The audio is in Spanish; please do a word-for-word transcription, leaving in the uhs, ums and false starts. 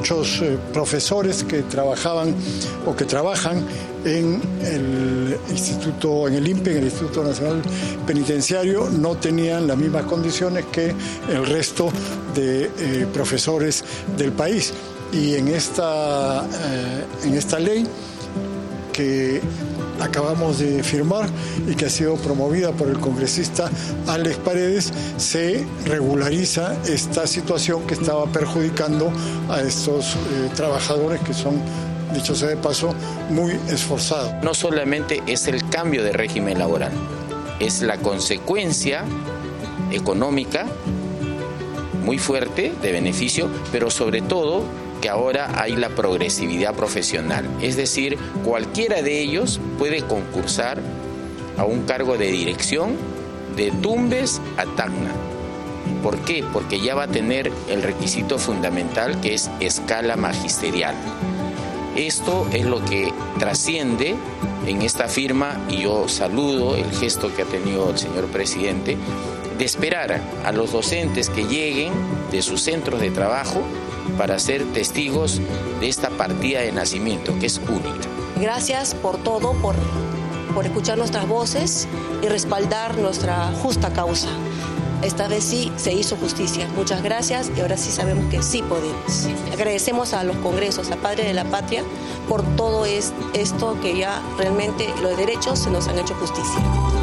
muchos eh, profesores que trabajaban o que trabajan en el Instituto, en el I N P E, en el Instituto Nacional Penitenciario, no tenían las mismas condiciones que el resto de eh, profesores del país. Y en esta, eh, en esta ley que acabamos de firmar y que ha sido promovida por el congresista Alex Paredes, se regulariza esta situación que estaba perjudicando a estos eh, trabajadores que son, dicho sea de paso, muy esforzados. No solamente es el cambio de régimen laboral, es la consecuencia económica muy fuerte de beneficio, pero sobre todo que ahora hay la progresividad profesional, es decir, cualquiera de ellos puede concursar a un cargo de dirección de Tumbes a Tacna. ¿Por qué? Porque ya va a tener el requisito fundamental, que es escala magisterial. Esto es lo que trasciende en esta firma, y yo saludo el gesto que ha tenido el señor presidente de esperar a los docentes que lleguen de sus centros de trabajo para ser testigos de esta partida de nacimiento, que es única. Gracias por todo, por, por escuchar nuestras voces y respaldar nuestra justa causa. Esta vez sí se hizo justicia. Muchas gracias, y ahora sí sabemos que sí podemos. Agradecemos a los congresos, a Padre de la Patria, por todo esto que ya realmente los derechos se nos han hecho justicia.